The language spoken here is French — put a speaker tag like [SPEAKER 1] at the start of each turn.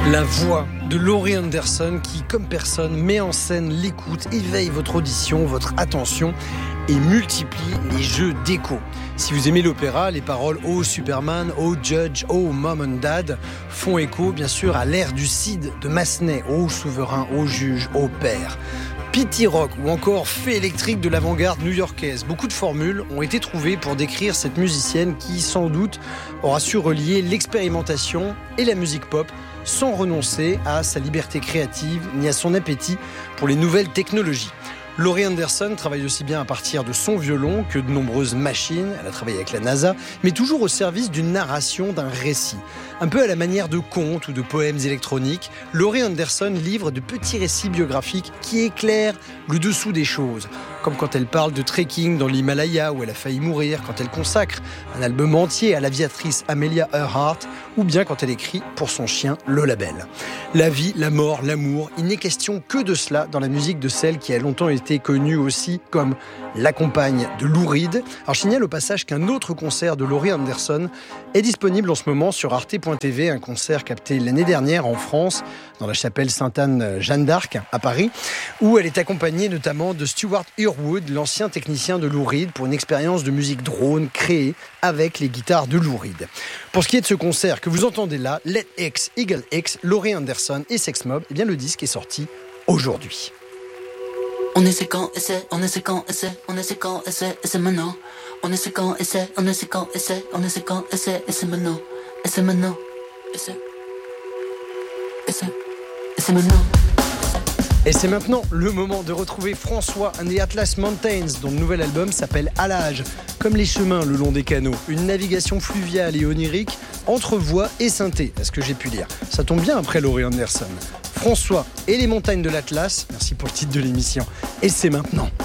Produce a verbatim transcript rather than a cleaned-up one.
[SPEAKER 1] La voix de Laurie Anderson qui, comme personne, met en scène l'écoute, éveille votre audition, votre attention et multiplie les jeux d'écho. Si vous aimez l'opéra, les paroles « Oh Superman »,« Oh Judge »,« Oh Mom and Dad » font écho bien sûr à l'ère du Cid de Massenet, « Oh souverain »,« Oh juge »,« Oh père ». Pity Rock ou encore Fée électrique de l'avant-garde new-yorkaise. Beaucoup de formules ont été trouvées pour décrire cette musicienne qui, sans doute, aura su relier l'expérimentation et la musique pop sans renoncer à sa liberté créative ni à son appétit pour les nouvelles technologies. Laurie Anderson travaille aussi bien à partir de son violon que de nombreuses machines. Elle a travaillé avec la NASA, mais toujours au service d'une narration, d'un récit. Un peu à la manière de contes ou de poèmes électroniques, Laurie Anderson livre de petits récits biographiques qui éclairent le dessous des choses. Comme quand elle parle de trekking dans l'Himalaya où elle a failli mourir, quand elle consacre un album entier à l'aviatrice Amelia Earhart, ou bien quand elle écrit pour son chien Lola Bell. La vie, la mort, l'amour, il n'est question que de cela dans la musique de celle qui a longtemps été connue aussi comme la compagne de Lou Reed. Alors je signale au passage qu'un autre concert de Laurie Anderson est disponible en ce moment sur arte point t v, un concert capté l'année dernière en France, dans la chapelle Sainte-Anne-Jeanne d'Arc à Paris, où elle est accompagnée notamment de Stuart Earwood, l'ancien technicien de Lou Reed, pour une expérience de musique drone créée avec les guitares de Lou Reed. Pour ce qui est de ce concert que vous entendez là, Let X, Eagle X, Laurie Anderson et Sex Mob, eh bien le disque est sorti aujourd'hui.
[SPEAKER 2] On est séquent, et c'est, on est séquent, et c'est, on est séquent, et c'est, et c'est maintenant. On est séquent, et c'est, on est séquent, et c'est, on est séquent, et c'est, et c'est maintenant. Et c'est maintenant. Et c'est, et c'est, et c'est maintenant.
[SPEAKER 1] Et c'est maintenant le moment de retrouver François and the Atlas Mountains, dont le nouvel album s'appelle Allage, comme les chemins le long des canaux. Une navigation fluviale et onirique entre voix et synthé, à ce que j'ai pu lire. Ça tombe bien après Laurie Anderson. François et les montagnes de l'Atlas, merci pour le titre de l'émission. Et c'est maintenant.